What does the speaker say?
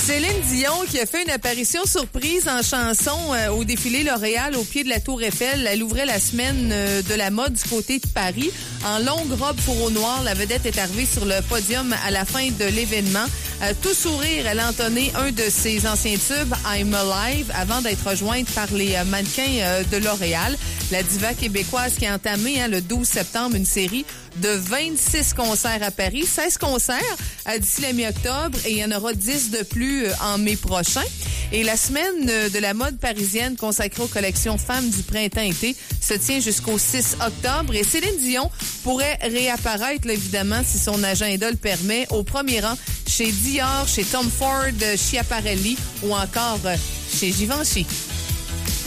Céline Dion qui a fait une apparition surprise en chanson au défilé L'Oréal au pied de la Tour Eiffel. Elle ouvrait la semaine de la mode du côté de Paris. En longue robe fourreau noir, la vedette est arrivée sur le podium à la fin de l'événement. Tout sourire, elle a entonné un de ses anciens tubes, I'm Alive, avant d'être rejointe par les mannequins de L'Oréal. La diva québécoise qui a entamé le 12 septembre une série de 26 concerts à Paris, 16 concerts d'ici la mi-octobre et il y en aura 10 de plus en mai prochain. Et la semaine de la mode parisienne consacrée aux collections femmes du printemps-été se tient jusqu'au 6 octobre. Et Céline Dion pourrait réapparaître, là, évidemment, si son agenda le permet, au premier rang chez Dior, chez Tom Ford, Schiaparelli ou encore chez Givenchy.